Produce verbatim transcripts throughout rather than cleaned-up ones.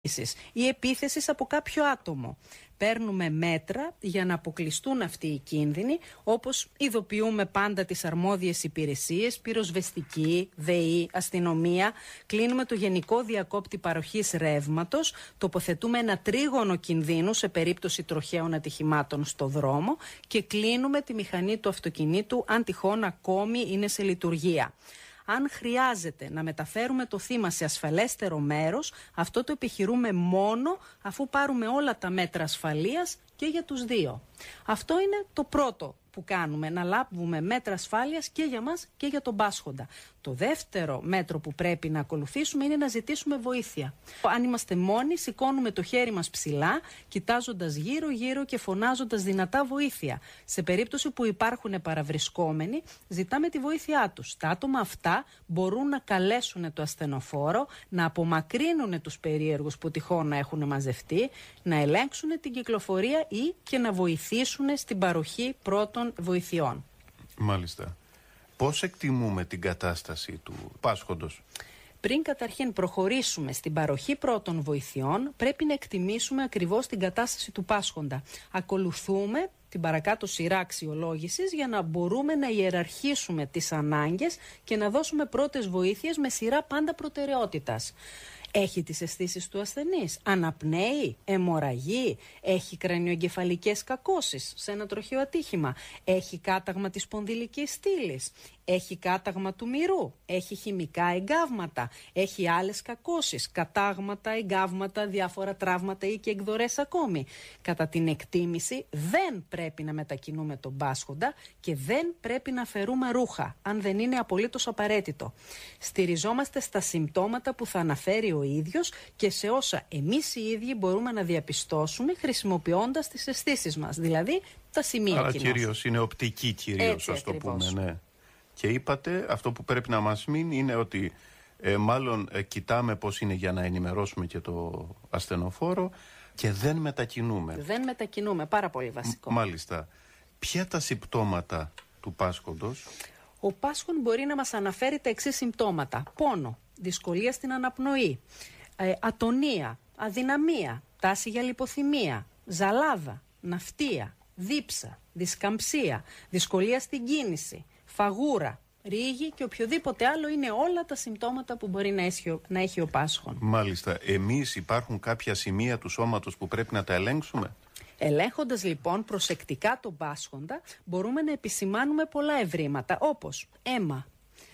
ή επίθεσης από κάποιο άτομο. Παίρνουμε μέτρα για να αποκλειστούν αυτοί οι κίνδυνοι, όπως ειδοποιούμε πάντα τις αρμόδιες υπηρεσίες, πυροσβεστική, ΔΕΗ, αστυνομία, κλείνουμε το γενικό διακόπτη παροχής ρεύματος, τοποθετούμε ένα τρίγωνο κινδύνου σε περίπτωση τροχαίων ατυχημάτων στο δρόμο και κλείνουμε τη μηχανή του αυτοκινήτου αν τυχόν ακόμη είναι σε λειτουργία. Αν χρειάζεται να μεταφέρουμε το θύμα σε ασφαλέστερο μέρος, αυτό το επιχειρούμε μόνο αφού πάρουμε όλα τα μέτρα ασφαλείας και για τους δύο. Αυτό είναι το πρώτο που κάνουμε, να λάβουμε μέτρα ασφάλειας και για μας και για τον πάσχοντα. Το δεύτερο μέτρο που πρέπει να ακολουθήσουμε είναι να ζητήσουμε βοήθεια. Αν είμαστε μόνοι, σηκώνουμε το χέρι μας ψηλά, κοιτάζοντας γύρω-γύρω και φωνάζοντας δυνατά βοήθεια. Σε περίπτωση που υπάρχουν παραβρισκόμενοι, ζητάμε τη βοήθειά τους. Τα άτομα αυτά μπορούν να καλέσουν το ασθενοφόρο, να απομακρύνουν τους περίεργους που τυχόν να έχουν μαζευτεί, να ελέγξουν την κυκλοφορία ή και να βοηθήσουν στην παροχή πρώτων βοηθειών. Μάλιστα. Πώς εκτιμούμε την κατάσταση του πάσχοντος? Πριν καταρχήν προχωρήσουμε στην παροχή πρώτων βοηθειών, πρέπει να εκτιμήσουμε ακριβώς την κατάσταση του πάσχοντα. Ακολουθούμε την παρακάτω σειρά αξιολόγησης για να μπορούμε να ιεραρχήσουμε τις ανάγκες και να δώσουμε πρώτες βοήθειες με σειρά πάντα προτεραιότητας. Έχει τις αισθήσεις του ασθενής, αναπνέει, αιμορραγεί, έχει κρανιοεγκεφαλικές κακώσεις σε ένα τροχαίο ατύχημα, έχει κάταγμα της σπονδυλικής στήλης, έχει κάταγμα του μυρού, έχει χημικά εγκάβματα, έχει άλλες κακώσεις, κατάγματα, εγκάβματα, διάφορα τραύματα ή και εκδορές ακόμη. Κατά την εκτίμηση δεν πρέπει να μετακινούμε τον πάσχοντα και δεν πρέπει να αφαιρούμε ρούχα, αν δεν είναι απολύτως απαραίτητο. Στηριζόμαστε στα συμπτώματα που θα αναφέρει ο ίδιος και σε όσα εμείς οι ίδιοι μπορούμε να διαπιστώσουμε χρησιμοποιώντας τις αισθήσεις μας, δηλαδή τα σημεία κοινώς. Άρα κυρίως είναι οπτική κυρίως, ας το πούμε, ναι. Και είπατε, αυτό που πρέπει να μας μείνει είναι ότι ε, μάλλον ε, κοιτάμε πώς είναι για να ενημερώσουμε και το ασθενοφόρο και δεν μετακινούμε. Δεν μετακινούμε, πάρα πολύ βασικό. Μ, μάλιστα. Ποια τα συμπτώματα του πάσχοντος? Ο πάσχον μπορεί να μας αναφέρει τα εξής συμπτώματα: πόνο, δυσκολία στην αναπνοή, ε, ατονία, αδυναμία, τάση για λιποθυμία, ζαλάδα, ναυτία, δίψα, δισκαμψία, δυσκολία στην κίνηση, φαγούρα, ρίγη και οποιοδήποτε άλλο είναι όλα τα συμπτώματα που μπορεί να έχει, να έχει ο πάσχον. Μάλιστα. Εμείς υπάρχουν κάποια σημεία του σώματος που πρέπει να τα ελέγξουμε? Ελέγχοντας λοιπόν προσεκτικά τον πάσχοντα, μπορούμε να επισημάνουμε πολλά ευρήματα, όπως αίμα,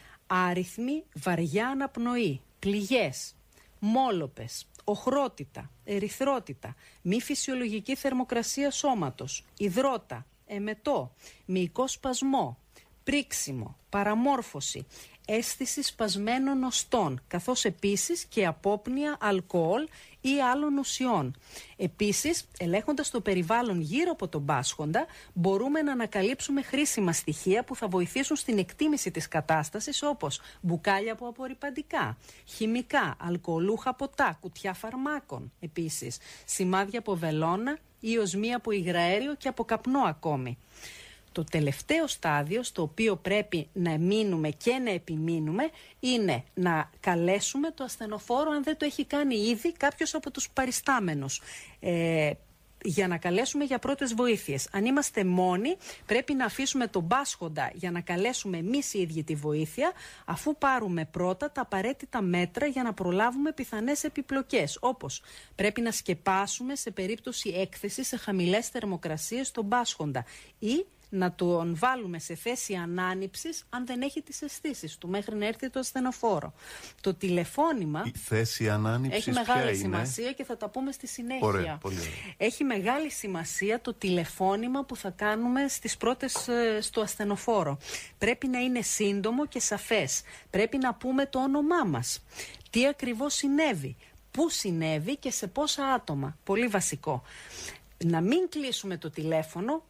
άριθμη βαριά αναπνοή, πληγές, μόλοπες, οχρότητα, ερυθρότητα, μη φυσιολογική θερμοκρασία σώματος, υδρότα, εμετό, μυϊκό σπασμό, πρίξιμο, παραμόρφωση, αίσθηση σπασμένων οστών, καθώς επίσης και απόπνοια αλκοόλ ή άλλων ουσιών. Επίσης, ελέγχοντας το περιβάλλον γύρω από τον πάσχοντα, μπορούμε να ανακαλύψουμε χρήσιμα στοιχεία που θα βοηθήσουν στην εκτίμηση της κατάστασης, όπως μπουκάλια από απορρυπαντικά, χημικά, αλκοολούχα ποτά, κουτιά φαρμάκων, επίσης, σημάδια από βελόνα ή οσμία από υγραέριο και από καπνό ακόμη. Το τελευταίο στάδιο στο οποίο πρέπει να μείνουμε και να επιμείνουμε είναι να καλέσουμε το ασθενοφόρο, αν δεν το έχει κάνει ήδη κάποιος από τους παριστάμενους, ε, για να καλέσουμε για πρώτες βοήθειες. Αν είμαστε μόνοι, πρέπει να αφήσουμε τον πάσχοντα για να καλέσουμε εμείς οι ίδιοι τη βοήθεια, αφού πάρουμε πρώτα τα απαραίτητα μέτρα για να προλάβουμε πιθανές επιπλοκές, όπως πρέπει να σκεπάσουμε σε περίπτωση έκθεσης σε χαμηλές θερμοκρασίες τον πάσχοντα ή να τον βάλουμε σε θέση ανάνυψης αν δεν έχει τις αισθήσεις του μέχρι να έρθει το ασθενοφόρο. Το τηλεφώνημα η θέση ανάνυψης έχει μεγάλη είναι? σημασία και θα τα πούμε στη συνέχεια. Ωραία, πολύ ωραία. Έχει μεγάλη σημασία το τηλεφώνημα που θα κάνουμε στις πρώτες ε, στο ασθενοφόρο. Πρέπει να είναι σύντομο και σαφές. Πρέπει να πούμε το όνομά μας, τι ακριβώς συνέβη, πού συνέβη και σε πόσα άτομα. Πολύ βασικό. Να μην κλείσουμε το τηλέφωνο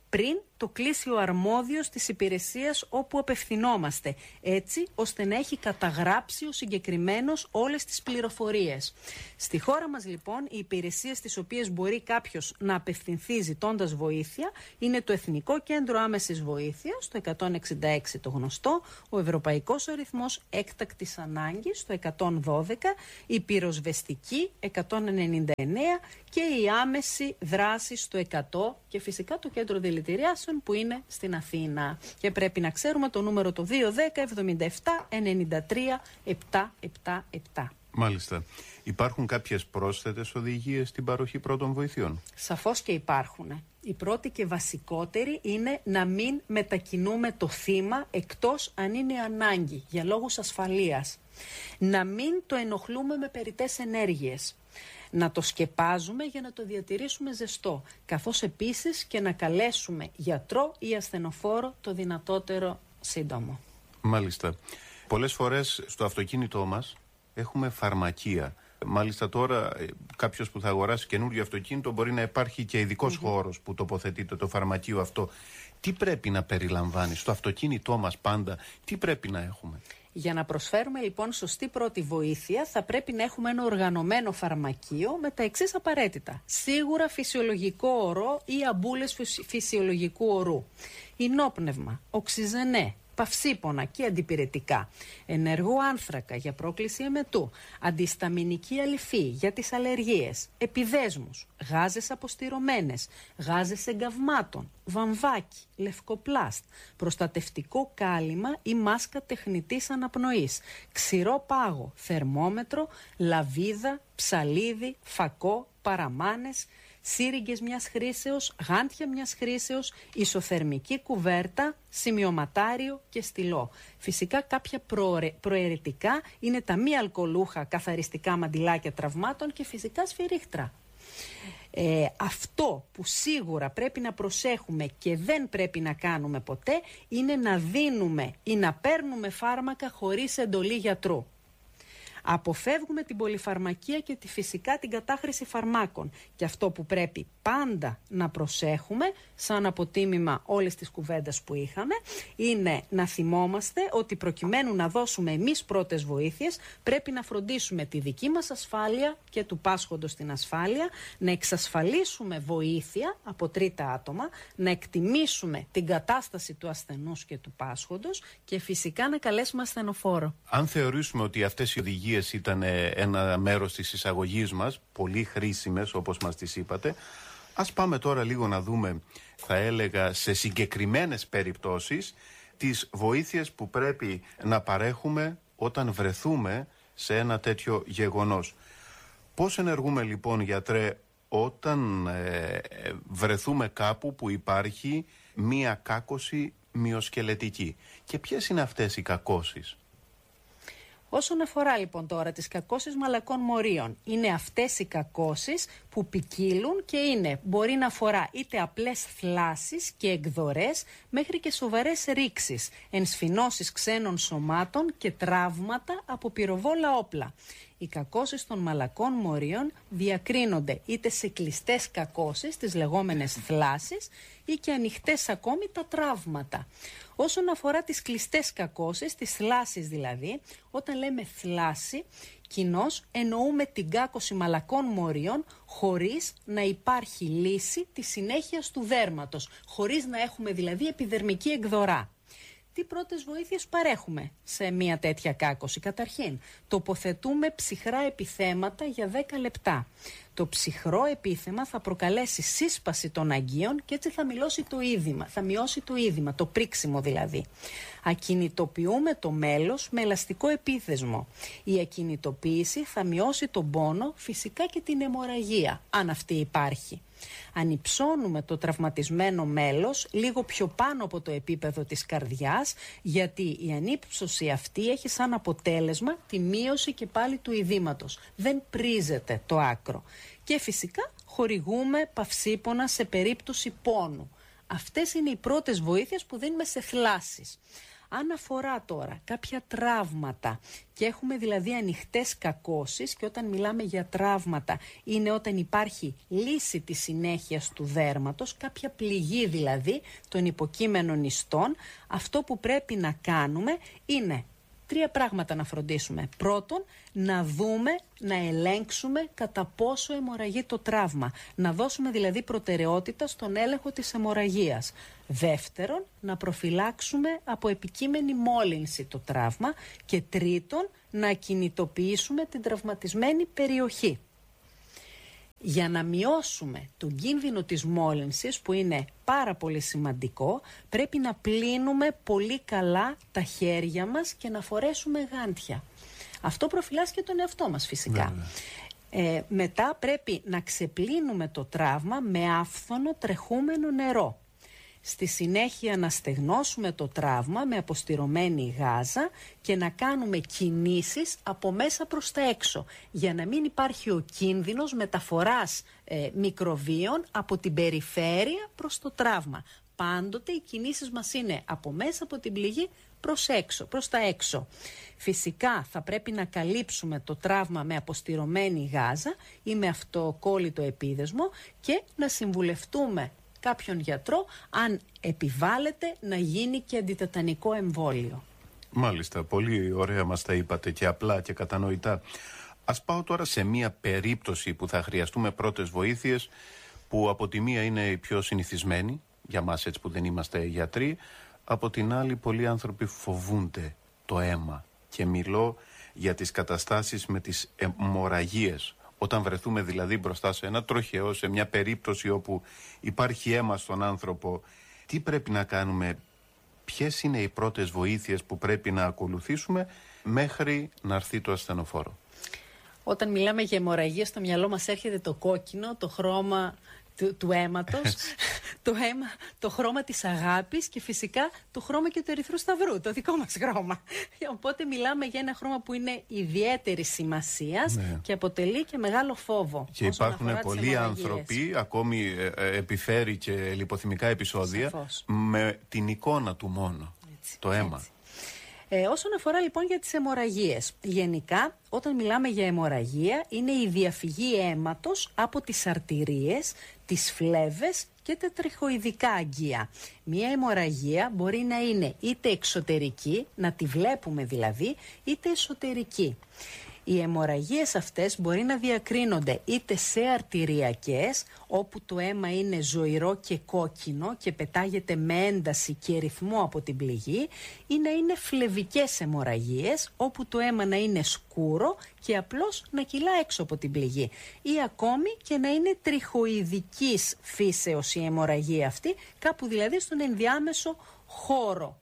πριν το κλείσει ο αρμόδιος της υπηρεσίας όπου απευθυνόμαστε, έτσι ώστε να έχει καταγράψει ο συγκεκριμένος όλες τις πληροφορίες. Στη χώρα μας λοιπόν οι υπηρεσίες στις οποίες μπορεί κάποιος να απευθυνθεί ζητώντας βοήθεια είναι το Εθνικό Κέντρο Άμεσης Βοήθειας, το εκατόν εξήντα έξι το γνωστό, ο Ευρωπαϊκός Αριθμός Έκτακτης Ανάγκης, το εκατόν δώδεκα, η Πυροσβεστική εκατόν ενενήντα εννέα και η Άμεση Δράση στο εκατό και φυσικά το Κέντρο Δηλητηριάσεων που είναι στην Αθήνα. Και πρέπει να ξέρουμε το νούμερο το δύο δέκα εβδομήντα επτά ενενήντα τρία επτακόσια εβδομήντα επτά. Μάλιστα. Υπάρχουν κάποιες πρόσθετες οδηγίες στην παροχή πρώτων βοηθειών? Σαφώς και υπάρχουν. Η πρώτη και βασικότερη είναι να μην μετακινούμε το θύμα εκτός αν είναι ανάγκη για λόγους ασφαλείας. Να μην το ενοχλούμε με περιττές ενέργειες. Να το σκεπάζουμε για να το διατηρήσουμε ζεστό, καθώς επίσης και να καλέσουμε γιατρό ή ασθενοφόρο το δυνατότερο σύντομο. Μάλιστα. Πολλές φορές στο αυτοκίνητό μας έχουμε φαρμακεία. Μάλιστα τώρα κάποιος που θα αγοράσει καινούριο αυτοκίνητο μπορεί να υπάρχει και ειδικός mm-hmm. χώρος που τοποθετείται το φαρμακείο αυτό. Τι πρέπει να περιλαμβάνει στο αυτοκίνητό μας πάντα, τι πρέπει να έχουμε? Για να προσφέρουμε λοιπόν σωστή πρώτη βοήθεια θα πρέπει να έχουμε ένα οργανωμένο φαρμακείο με τα εξής απαραίτητα. Σίγουρα φυσιολογικό ορό ή αμπούλες φυσιολογικού ορού. Ινόπνευμα, οξυζενέ, παυσίπονα και αντιπυρετικά, ενεργό άνθρακα για πρόκληση εμετού, αντισταμινική αλυφή για τις αλλεργίες, επιδέσμους, γάζες αποστηρωμένες, γάζες εγκαυμάτων, βαμβάκι, λευκοπλάστ, προστατευτικό κάλυμα ή μάσκα τεχνητής αναπνοής, ξηρό πάγο, θερμόμετρο, λαβίδα, ψαλίδι, φακό, παραμάνες, σύριγγες μιας χρήσεως, γάντια μιας χρήσεως, ισοθερμική κουβέρτα, σημειωματάριο και στυλό. Φυσικά κάποια προαιρε... προαιρετικά είναι τα μη αλκοολούχα καθαριστικά μαντιλάκια τραυμάτων και φυσικά σφυρίχτρα. Ε, αυτό που σίγουρα πρέπει να προσέχουμε και δεν πρέπει να κάνουμε ποτέ είναι να δίνουμε ή να παίρνουμε φάρμακα χωρίς εντολή γιατρού. Αποφεύγουμε την πολυφαρμακία και τη φυσικά την κατάχρηση φαρμάκων. Και αυτό που πρέπει πάντα να προσέχουμε, σαν αποτίμημα όλες τις κουβέντες που είχαμε, είναι να θυμόμαστε ότι προκειμένου να δώσουμε εμείς πρώτες βοήθειες, πρέπει να φροντίσουμε τη δική μας ασφάλεια και του πάσχοντος την ασφάλεια, να εξασφαλίσουμε βοήθεια από τρίτα άτομα, να εκτιμήσουμε την κατάσταση του ασθενούς και του πάσχοντος και φυσικά να καλέσουμε ασθενοφόρο. Αν θεωρήσουμε ότι αυτές οι οδηγίες ήταν ένα μέρος της εισαγωγής μας, πολύ χρήσιμες όπως μας τις είπατε, ας πάμε τώρα λίγο να δούμε, θα έλεγα σε συγκεκριμένες περιπτώσεις, τις βοήθειες που πρέπει να παρέχουμε όταν βρεθούμε σε ένα τέτοιο γεγονός. Πώς ενεργούμε λοιπόν, γιατρέ, όταν ε, βρεθούμε κάπου που υπάρχει μία κάκωση μυοσκελετική? Και ποιες είναι αυτές οι κακώσεις? Όσον αφορά λοιπόν τώρα τις κακώσεις μαλακών μορίων, είναι αυτές οι κακώσεις που ποικίλουν και είναι, μπορεί να αφορά είτε απλές θλάσεις και εκδορές μέχρι και σοβαρές ρήξεις, ενσφινώσεις ξένων σωμάτων και τραύματα από πυροβόλα όπλα. Οι κακώσεις των μαλακών μορίων διακρίνονται είτε σε κλειστές κακώσεις, τις λεγόμενες θλάσεις, ή και ανοιχτές ακόμη τα τραύματα. Όσον αφορά τις κλειστές κακώσεις, τις θλάσεις δηλαδή, όταν λέμε θλάση, κοινώς εννοούμε την κάκωση μαλακών μορίων χωρίς να υπάρχει λύση της συνέχειας του δέρματος, χωρίς να έχουμε δηλαδή επιδερμική εκδορά. Τι πρώτες βοήθειες παρέχουμε σε μια τέτοια κάκωση? Καταρχήν, τοποθετούμε ψυχρά επιθέματα για δέκα λεπτά. Το ψυχρό επίθεμα θα προκαλέσει σύσπαση των αγκίων και έτσι θα μειώσει το είδημα, θα μειώσει το είδημα, το πρίξιμο δηλαδή. Ακινητοποιούμε το μέλος με ελαστικό επίθεσμο. Η ακινητοποίηση θα μειώσει τον πόνο, φυσικά και την αιμορραγία, αν αυτή υπάρχει. Ανυψώνουμε το τραυματισμένο μέλος λίγο πιο πάνω από το επίπεδο της καρδιάς, γιατί η ανύψωση αυτή έχει σαν αποτέλεσμα τη μείωση και πάλι του ειδήματος. Δεν πρίζεται το άκρο. Και φυσικά χορηγούμε παυσίπονα σε περίπτωση πόνου. Αυτές είναι οι πρώτες βοήθειες που δίνουμε σε θλάσεις. Αν αφορά τώρα κάποια τραύματα και έχουμε δηλαδή ανοιχτές κακώσεις, και όταν μιλάμε για τραύματα είναι όταν υπάρχει λύση της συνέχειας του δέρματος, κάποια πληγή δηλαδή των υποκείμενων ιστών, αυτό που πρέπει να κάνουμε είναι τρία πράγματα να φροντίσουμε. Πρώτον, να δούμε, να ελέγξουμε κατά πόσο αιμορραγεί το τραύμα. Να δώσουμε δηλαδή προτεραιότητα στον έλεγχο της αιμορραγίας. Δεύτερον, να προφυλάξουμε από επικείμενη μόλυνση το τραύμα. Και τρίτον, να κινητοποιήσουμε την τραυματισμένη περιοχή. Για να μειώσουμε τον κίνδυνο της μόλυνσης, που είναι πάρα πολύ σημαντικό, πρέπει να πλύνουμε πολύ καλά τα χέρια μας και να φορέσουμε γάντια. Αυτό προφυλάσσει και τον εαυτό μας φυσικά. Ε, μετά πρέπει να ξεπλύνουμε το τραύμα με άφθονο τρεχούμενο νερό. Στη συνέχεια να στεγνώσουμε το τραύμα με αποστηρωμένη γάζα και να κάνουμε κινήσεις από μέσα προς τα έξω, για να μην υπάρχει ο κίνδυνος μεταφοράς ε, μικροβίων από την περιφέρεια προς το τραύμα. Πάντοτε οι κινήσεις μας είναι από μέσα από την πληγή προς έξω, προς τα έξω. Φυσικά θα πρέπει να καλύψουμε το τραύμα με αποστηρωμένη γάζα ή με αυτοκόλλητο επίδεσμο και να συμβουλευτούμε κάποιον γιατρό αν επιβάλλεται να γίνει και αντιτετανικό εμβόλιο. Μάλιστα, πολύ ωραία μας τα είπατε και απλά και κατανοητά. Ας πάω τώρα σε μία περίπτωση που θα χρειαστούμε πρώτες βοήθειες, που από τη μία είναι η πιο συνηθισμένη για μας, έτσι που δεν είμαστε γιατροί, από την άλλη πολλοί άνθρωποι φοβούνται το αίμα, και μιλώ για τις καταστάσεις με τις αιμορραγίες. Όταν βρεθούμε δηλαδή μπροστά σε ένα τροχαίο, σε μια περίπτωση όπου υπάρχει αίμα στον άνθρωπο, τι πρέπει να κάνουμε, ποιες είναι οι πρώτες βοήθειες που πρέπει να ακολουθήσουμε μέχρι να έρθει το ασθενοφόρο? Όταν μιλάμε για αιμορραγία, στο μυαλό μας έρχεται το κόκκινο, το χρώμα του, του αίματος, το, αίμα, το χρώμα της αγάπης και φυσικά το χρώμα και του ερυθρού σταυρού, το δικό μας χρώμα. Οπότε μιλάμε για ένα χρώμα που είναι ιδιαίτερη σημασίας, ναι, και αποτελεί και μεγάλο φόβο. Και υπάρχουν πολλοί άνθρωποι, ακόμη ε, επιφέρει και λιποθυμικά επεισόδια, σαφώς, με την εικόνα του μόνο, έτσι, το αίμα. Έτσι. Ε, όσον αφορά λοιπόν για τις αιμορραγίες, γενικά όταν μιλάμε για αιμορραγία είναι η διαφυγή αίματος από τις αρτηρίες, τις φλέβες και τα τριχοειδικά αγγεία. Μία αιμορραγία μπορεί να είναι είτε εξωτερική, να τη βλέπουμε δηλαδή, είτε εσωτερική. Οι αιμορραγίες αυτές μπορεί να διακρίνονται είτε σε αρτηριακές, όπου το αίμα είναι ζωηρό και κόκκινο και πετάγεται με ένταση και ρυθμό από την πληγή, ή να είναι φλεβικές αιμορραγίες, όπου το αίμα να είναι σκούρο και απλώς να κυλά έξω από την πληγή, ή ακόμη και να είναι τριχοειδικής φύσεως η αιμορραγία αυτή, κάπου δηλαδή στον ενδιάμεσο χώρο.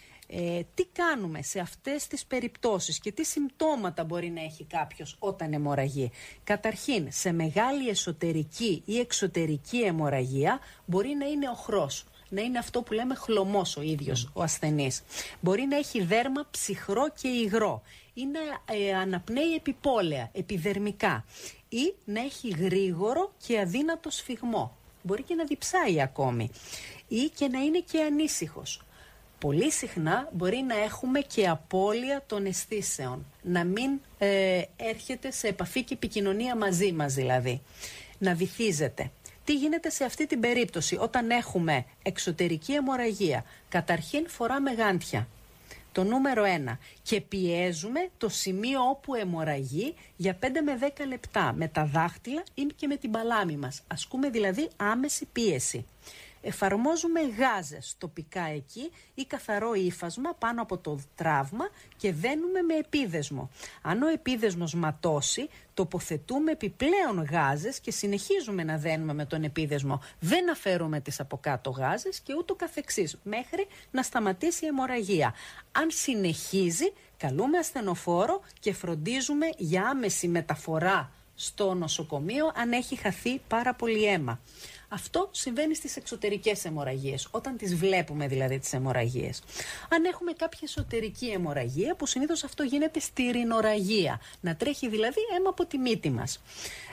Ε, τι κάνουμε σε αυτές τις περιπτώσεις και τι συμπτώματα μπορεί να έχει κάποιος όταν αιμορραγεί? Καταρχήν, σε μεγάλη εσωτερική ή εξωτερική αιμορραγία μπορεί να είναι οχρός, να είναι αυτό που λέμε χλωμός ο ίδιος mm. ο ασθενής. Μπορεί να έχει δέρμα ψυχρό και υγρό ή να ε, αναπνέει επιπόλαια, επιδερμικά, ή να έχει γρήγορο και αδύνατο σφυγμό. Μπορεί και να διψάει ακόμη, ή και να είναι και ανήσυχος. Πολύ συχνά μπορεί να έχουμε και απώλεια των αισθήσεων, να μην ε, έρχεται σε επαφή και επικοινωνία μαζί μας δηλαδή, να βυθίζεται. Τι γίνεται σε αυτή την περίπτωση όταν έχουμε εξωτερική αιμορραγία? Καταρχήν φοράμε γάντια, το νούμερο ένα, και πιέζουμε το σημείο όπου αιμορραγεί για πέντε με δέκα λεπτά με τα δάχτυλα ή και με την παλάμη μας. Ασκούμε δηλαδή άμεση πίεση. Εφαρμόζουμε γάζες τοπικά εκεί ή καθαρό ύφασμα πάνω από το τραύμα και δένουμε με επίδεσμο. Αν ο επίδεσμος ματώσει, τοποθετούμε επιπλέον γάζες και συνεχίζουμε να δένουμε με τον επίδεσμο. Δεν αφαιρούμε τις από κάτω γάζες και ούτω καθεξής, μέχρι να σταματήσει η αιμορραγία. Αν συνεχίζει, καλούμε ασθενοφόρο και φροντίζουμε για άμεση μεταφορά στο νοσοκομείο αν έχει χαθεί πάρα πολύ αίμα. Αυτό συμβαίνει στις εξωτερικές αιμορραγίες, όταν τις βλέπουμε δηλαδή τις αιμορραγίες. Αν έχουμε κάποια εσωτερική αιμορραγία, που συνήθως αυτό γίνεται στη ρινορραγία, να τρέχει δηλαδή αίμα από τη μύτη μας.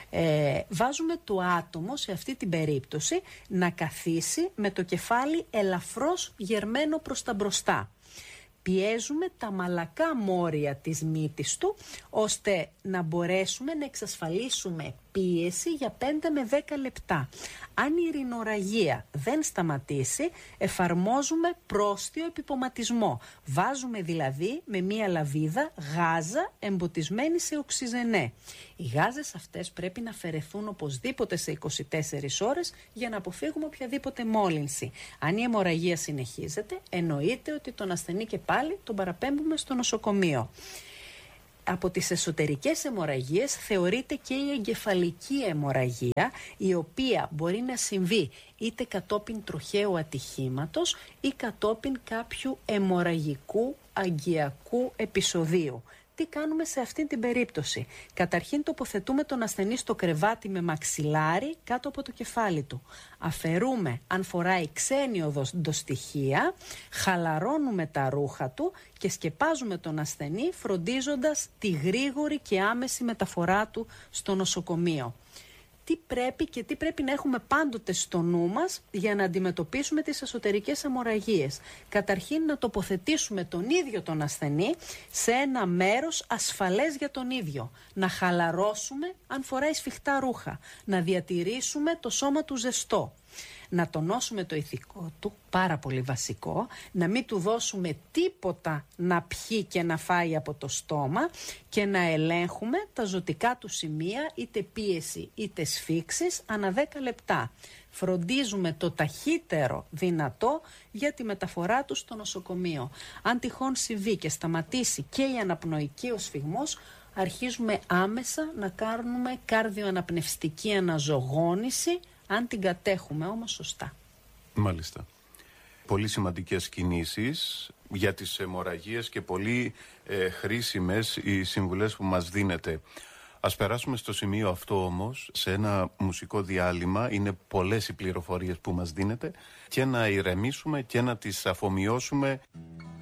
Ε, βάζουμε το άτομο σε αυτή την περίπτωση να καθίσει με το κεφάλι ελαφρώς γερμένο προς τα μπροστά. πιέζουμε τα μαλακά μόρια της μύτης του, ώστε να μπορέσουμε να εξασφαλίσουμε πίεση για πέντε με δέκα λεπτά. Αν η ρινοραγία δεν σταματήσει, εφαρμόζουμε πρόστιο επιποματισμό. Βάζουμε δηλαδή με μία λαβίδα γάζα εμποτισμένη σε οξυζενέ. Οι γάζες αυτές πρέπει να αφαιρεθούν οπωσδήποτε σε είκοσι τέσσερις ώρες για να αποφύγουμε οποιαδήποτε μόλυνση. Αν η αιμορραγία συνεχίζεται, εννοείται ότι τον ασθενή και πάλι τον παραπέμπουμε στο νοσοκομείο. Από τις εσωτερικές αιμορραγίες θεωρείται και η εγκεφαλική αιμορραγία, η οποία μπορεί να συμβεί είτε κατόπιν τροχαίου ατυχήματος ή κατόπιν κάποιου αιμορραγικού αγκιακού επεισοδίου. Τι κάνουμε σε αυτή την περίπτωση? Καταρχήν τοποθετούμε τον ασθενή στο κρεβάτι με μαξιλάρι κάτω από το κεφάλι του. Αφαιρούμε αν φοράει ξένη οδοντοστοιχεία, χαλαρώνουμε τα ρούχα του και σκεπάζουμε τον ασθενή φροντίζοντας τη γρήγορη και άμεση μεταφορά του στο νοσοκομείο. Τι πρέπει και τι πρέπει να έχουμε πάντοτε στο νου μας για να αντιμετωπίσουμε τις εσωτερικές αιμορραγίες? Καταρχήν να τοποθετήσουμε τον ίδιο τον ασθενή σε ένα μέρος ασφαλές για τον ίδιο. Να χαλαρώσουμε αν φοράει σφιχτά ρούχα. Να διατηρήσουμε το σώμα του ζεστό. Να τονώσουμε το ηθικό του, πάρα πολύ βασικό, να μην του δώσουμε τίποτα να πιει και να φάει από το στόμα και να ελέγχουμε τα ζωτικά του σημεία, είτε πίεση είτε σφίξεις, ανά δέκα λεπτά. Φροντίζουμε το ταχύτερο δυνατό για τη μεταφορά του στο νοσοκομείο. Αν τυχόν συμβεί και σταματήσει και η αναπνοϊκή ο σφυγμός, αρχίζουμε άμεσα να κάνουμε καρδιοαναπνευστική αναζωογόνηση, αν την κατέχουμε όμως σωστά. Μάλιστα. Πολύ σημαντικές κινήσεις για τις αιμορραγίες και πολύ ε, χρήσιμες οι συμβουλές που μας δίνετε. Ας περάσουμε στο σημείο αυτό όμως, σε ένα μουσικό διάλειμμα. Είναι πολλές οι πληροφορίες που μας δίνετε και να ηρεμήσουμε και να τις αφομοιώσουμε.